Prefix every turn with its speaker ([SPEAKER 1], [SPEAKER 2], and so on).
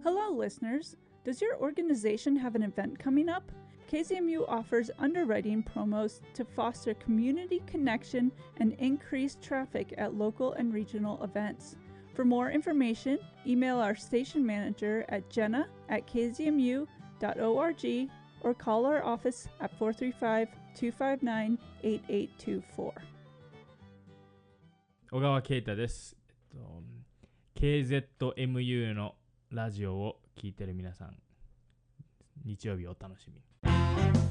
[SPEAKER 1] Hello, listeners. Does your organization have an event coming up? KZMU offers underwriting promos to foster community connection and increase traffic at local and regional events. For more information, email our station manager at jenna@kzmu.org or call our office at 435-259-8824.
[SPEAKER 2] 小川啓太です。KZMU のラジオを聞いてる皆さん、日曜日お楽しみに。